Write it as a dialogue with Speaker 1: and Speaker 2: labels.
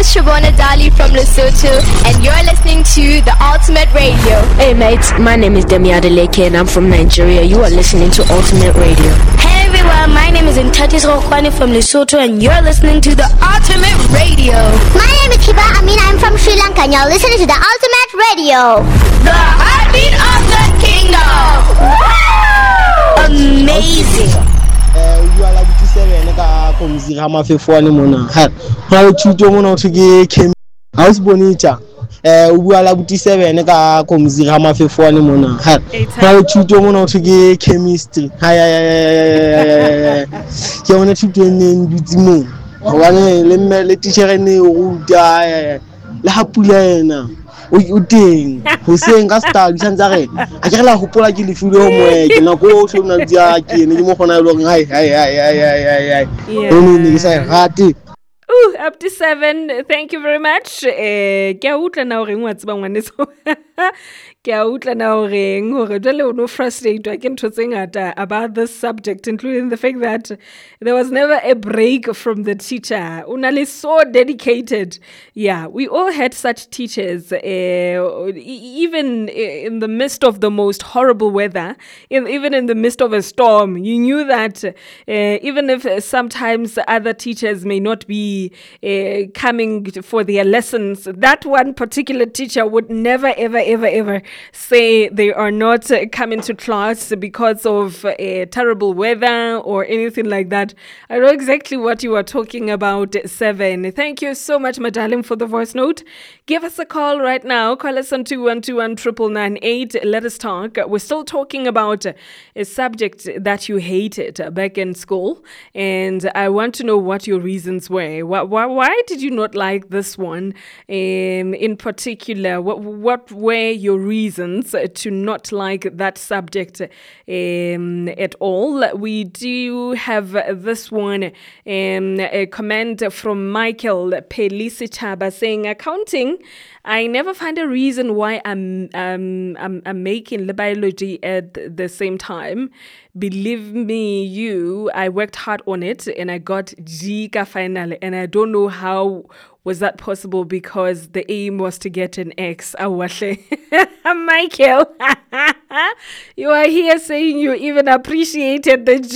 Speaker 1: is Shabona Dali from Lesotho, and you're listening to The Ultimate Radio.
Speaker 2: Hey mates, my name is Demi Adeleke and I'm from Nigeria. You are listening to Ultimate Radio.
Speaker 3: Hey everyone, my name is Ntatis Rokwani from Lesotho and you're listening to The Ultimate Radio.
Speaker 4: My name is Kiba Amin, I'm from Sri Lanka and you're listening to The Ultimate Radio.
Speaker 1: The heartbeat of the kingdom.
Speaker 3: Amazing.
Speaker 5: You are like to say komzira mafefwane mona ha ha thuto mona o thike chem house bonita o bua la buti 7 ka komzira mafefwane mona ha ha thuto mona o thike chemistry ha ya ke ona thuto ne ndutsi mo hobane le mme le teacher ne o ruta le hapula yena o teng ho seng ka style tshantsa re a ke la hopola ke le fule ho moe ke na go tshona dia ke ne mo gona lo hai ni sa rati.
Speaker 6: Up to 7. Thank you very much. Ke a utla na hore ngwa tseba ngwaneso. Ke a utla na hore ngore jale o no frustrate ke ntho tse ngata about this subject, including the fact that there was never a break from the teacher. Unali so dedicated. Yeah, we all had such teachers, even in the midst of the most horrible weather, even in the midst of a storm. You knew that even if sometimes other teachers may not be coming for their lessons, that one particular teacher would never, ever say they are not coming to class because of terrible weather or anything like that. I know exactly what you are talking about, 7. Thank you so much, Madalim, for the voice note. Give us a call right now. Call us on 2121-9998. Let us talk. We're still talking about a subject that you hated back in school, and I want to know what your reasons were. Why did you not like this one in particular? What were your reasons to not like that subject at all? We do have this one, a comment from Michael Pelisi Chaba saying, accounting, I never find a reason why I'm making biology at the same time. Believe me, I worked hard on it and I got G finally, and I don't know how was that possible because the aim was to get an X. Michael, you are here saying you even appreciated the